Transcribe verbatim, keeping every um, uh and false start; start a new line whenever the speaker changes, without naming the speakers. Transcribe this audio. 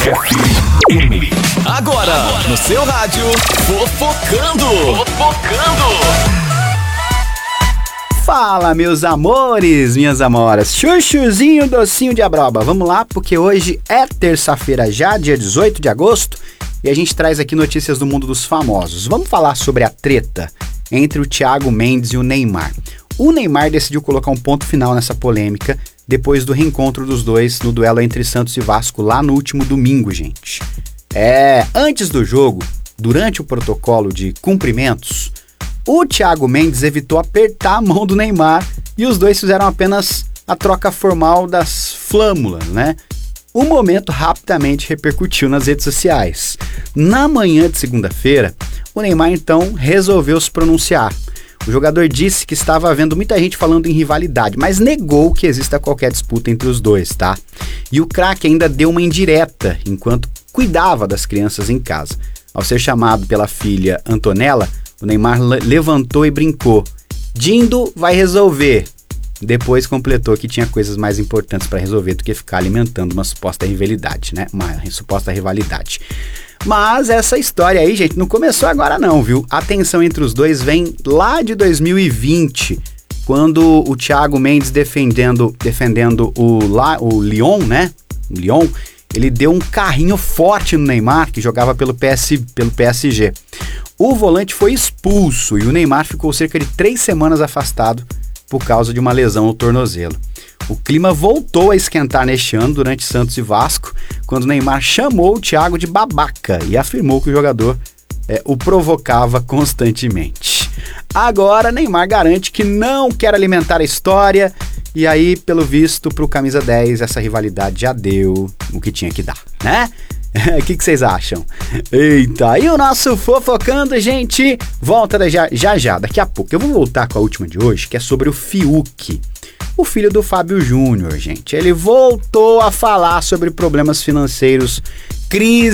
F M. Agora, no seu rádio, Fofocando. Fofocando.
Fala, meus amores, minhas amoras, chuchuzinho, docinho de abroba. Vamos lá, porque hoje é terça-feira já, dia dezoito de agosto, e a gente traz aqui notícias do mundo dos famosos. Vamos falar sobre a treta entre o Thiago Mendes e o Neymar. O Neymar decidiu colocar um ponto final nessa polêmica depois do reencontro dos dois no duelo entre Santos e Vasco lá no último domingo, gente. É, antes do jogo, durante o protocolo de cumprimentos, o Thiago Mendes evitou apertar a mão do Neymar e os dois fizeram apenas a troca formal das flâmulas, né? O momento rapidamente repercutiu nas redes sociais. Na manhã de segunda-feira, o Neymar então resolveu se pronunciar. O jogador disse que estava havendo muita gente falando em rivalidade, mas negou que exista qualquer disputa entre os dois, tá? E o craque ainda deu uma indireta enquanto cuidava das crianças em casa. Ao ser chamado pela filha Antonella, o Neymar levantou e brincou: "Dindo vai resolver." Depois completou que tinha coisas mais importantes para resolver do que ficar alimentando uma suposta rivalidade, né? Uma suposta rivalidade. Mas essa história aí, gente, não começou agora não, viu? A tensão entre os dois vem lá de dois mil e vinte, quando o Thiago Mendes defendendo, defendendo o, La, o Lyon, né? O Lyon, ele deu um carrinho forte no Neymar, que jogava pelo, P S, pelo P S G. O volante foi expulso e o Neymar ficou cerca de três semanas afastado por causa de uma lesão no tornozelo. O clima voltou a esquentar neste ano durante Santos e Vasco, quando o Neymar chamou o Thiago de babaca e afirmou que o jogador é, o provocava constantemente. Agora, Neymar garante que não quer alimentar a história e aí, pelo visto, para o camisa dez, essa rivalidade já deu o que tinha que dar, né? O que, que vocês acham? Eita, e o nosso Fofocando, gente, volta já, já já, daqui a pouco. Eu vou voltar com a última de hoje, que é sobre o Fiuk, o filho do Fábio Júnior, gente. Ele voltou a falar sobre problemas financeiros, crise